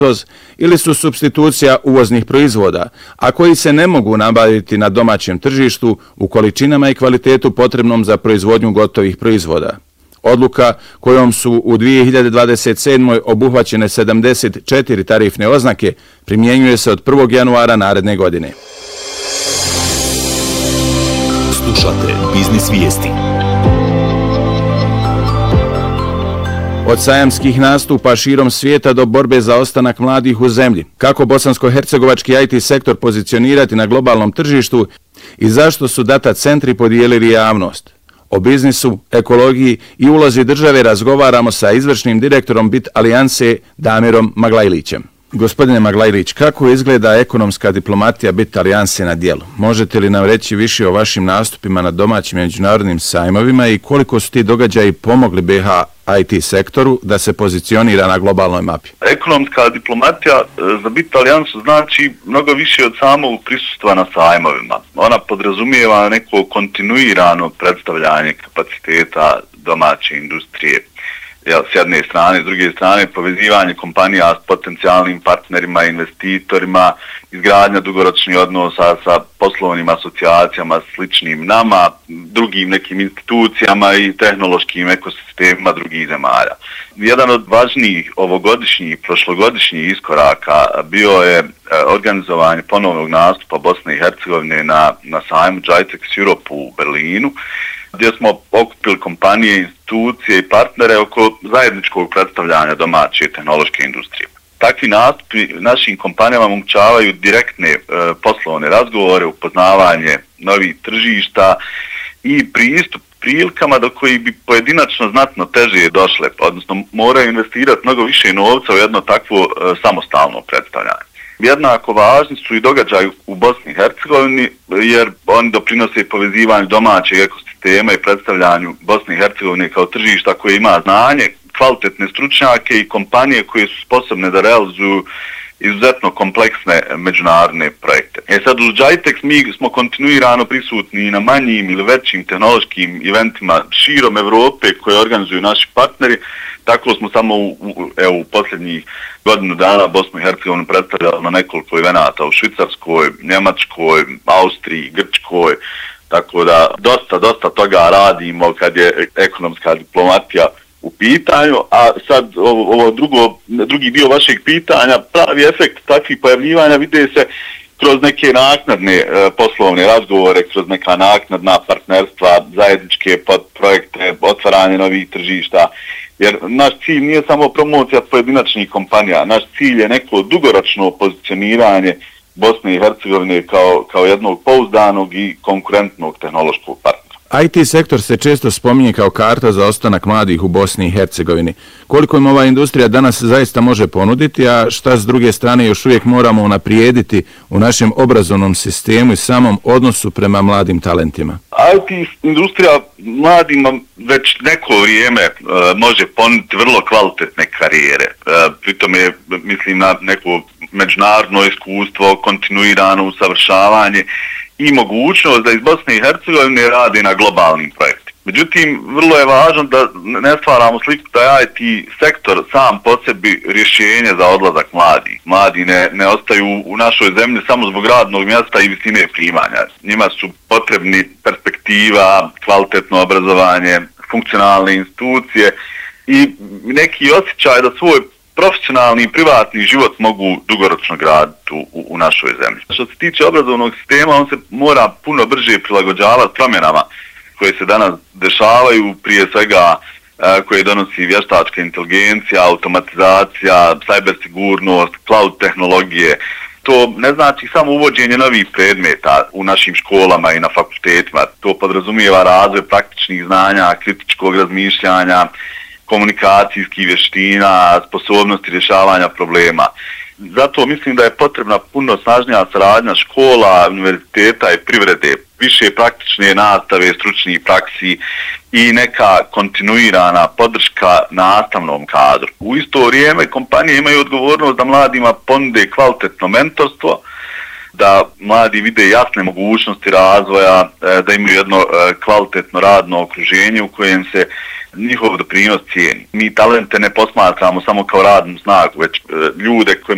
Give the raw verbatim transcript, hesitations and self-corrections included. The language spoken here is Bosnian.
ili su supstitucija uvoznih proizvoda, a koji se ne mogu nabaviti na domaćem tržištu u količinama i kvalitetu potrebnom za proizvodnju gotovih proizvoda. Odluka kojom su u dvije hiljade dvadeset sedmoj obuhvaćene sedamdeset četiri tarifne oznake primjenjuje se od prvog januara naredne godine. Slušate Biznis Vijesti. Od sajamskih nastupa širom svijeta do borbe za ostanak mladih u zemlji, kako bosansko-hercegovački I T sektor pozicionirati na globalnom tržištu i zašto su data centri podijelili javnost. O biznisu, ekologiji i ulozi države razgovaramo sa izvršnim direktorom Bit Alijanse Damirom Maglajlićem. Gospodine Maglajlić, kako izgleda ekonomska diplomatija Bit Alijanse na djelu? Možete li nam reći više o vašim nastupima na domaćim međunarodnim sajmovima i koliko su ti događaji pomogli B H I T sektoru da se pozicionira na globalnoj mapi? Ekonomska diplomatija za Bit Alijansu znači mnogo više od samog prisustva na sajmovima. Ona podrazumijeva neko kontinuirano predstavljanje kapaciteta domaće industrije. Ja, s jedne strane, s druge strane povezivanje kompanija s potencijalnim partnerima, investitorima, izgradnja dugoročnih odnosa sa poslovnim asocijacijama sličnim nama, drugim nekim institucijama i tehnološkim ekosistemima drugih zemalja. Jedan od važnijih ovogodišnjih i prošlogodišnjih iskoraka bio je organizovanje ponovnog nastupa Bosne i Hercegovine na, na sajmu Jitex Europe u Berlinu, gdje smo okupili kompanije, institucije i partnere oko zajedničkog predstavljanja domaće tehnološke industrije. Takvi nastupi našim kompanijama omogućavaju direktne e, poslovne razgovore, upoznavanje novih tržišta i pristup prilikama do koji bi pojedinačno znatno teže došle, odnosno moraju investirati mnogo više novca u jedno takvo e, samostalno predstavljanje. Jednako važni su i događaji u Bosni i Hercegovini, jer oni doprinose povezivanju domaćeg ekosistema i predstavljanju Bosne i Hercegovine kao tržišta koje ima znanje, kvalitetne stručnjake i kompanije koje su sposobne da realizuju izuzetno kompleksne međunarodne projekte. E sad, uz Jitex mi smo kontinuirano prisutni na manjim ili većim tehnološkim eventima širom Evrope koje organizuju naši partneri. Tako smo samo u, u, evo, u posljednjih godinu dana Bosnu i Hercegovinu predstavljali na nekoliko evenata u Švicarskoj, Njemačkoj, Austriji, Grčkoj. Tako da dosta, dosta toga radimo kad je ekonomska diplomatija u pitanju, a sad ovo, ovo drugo, drugi dio vašeg pitanja, pravi efekt takvih pojavljivanja vide se kroz neke naknadne e, poslovne razgovore, kroz neka naknadna partnerstva, zajedničke projekte, otvaranje novih tržišta, jer naš cilj nije samo promocija pojedinačnih kompanija, naš cilj je neko dugoročno pozicioniranje Bosne i Hercegovine kao, kao jednog pouzdanog i konkurentnog tehnološkog partnera. I T sektor se često spominje kao karta za ostanak mladih u Bosni i Hercegovini. Koliko im ova industrija danas zaista može ponuditi, a šta s druge strane još uvijek moramo unaprijediti u našem obrazovnom sistemu i samom odnosu prema mladim talentima? I T industrija mladima već neko vrijeme uh, može ponuditi vrlo kvalitetne karijere. Uh, pritom je, mislim, na neko međunarodno iskustvo, kontinuirano usavršavanje i mogućnost da iz Bosne i Hercegovine rade na globalnim projektima. Međutim, vrlo je važno da ne stvaramo sliku da je I T sektor sam po sebi rješenje za odlazak mladih. Mladi ne, ne ostaju u našoj zemlji samo zbog radnog mjesta i visine primanja. Njima su potrebni perspektiva, kvalitetno obrazovanje, funkcionalne institucije i neki osjećaj da svoj profesionalni i privatni život mogu dugoročno graditi u, u našoj zemlji. Što se tiče obrazovnog sistema, on se mora puno brže prilagođavati promjenama koje se danas dešavaju, prije svega koje donosi vještačka inteligencija, automatizacija, cybersigurnost, cloud tehnologije. To ne znači samo uvođenje novih predmeta u našim školama i na fakultetima. To podrazumijeva razvoj praktičnih znanja, kritičkog razmišljanja, komunikacijskih vještina, sposobnosti rješavanja problema. Zato mislim da je potrebna puno snažnija saradnja škola, univerziteta i privrede, više praktične nastave, stručnih praksi i neka kontinuirana podrška nastavnom kadru. U isto vrijeme kompanije imaju odgovornost da mladima ponude kvalitetno mentorstvo, da mladi vide jasne mogućnosti razvoja, da imaju jedno kvalitetno radno okruženje u kojem se njihov doprinos cijeni. Mi talente ne posmatramo samo kao radnu snagu, već ljude kojima